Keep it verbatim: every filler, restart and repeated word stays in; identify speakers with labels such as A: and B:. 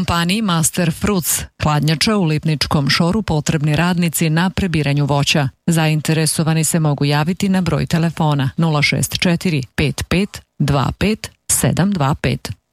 A: Kompaniji Master Fruits hladnjača u Lipničkom Šoru potrebni radnici na prebiranju voća. Zainteresovani se mogu javiti na broj telefona nula šest četiri pet pet dva pet sedam dva pet.